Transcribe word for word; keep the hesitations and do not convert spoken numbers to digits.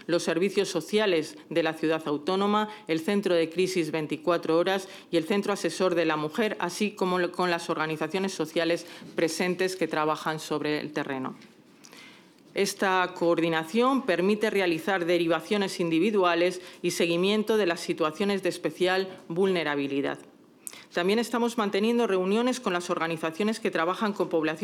los servicios sociales de la ciudad autónoma, el Centro de Crisis veinticuatro horas y el Centro Asesor de la Mujer, así como con las organizaciones sociales presentes que trabajan sobre el terreno. Esta coordinación permite realizar derivaciones individuales y seguimiento de las situaciones de especial vulnerabilidad. También estamos manteniendo reuniones con las organizaciones que trabajan con poblaciones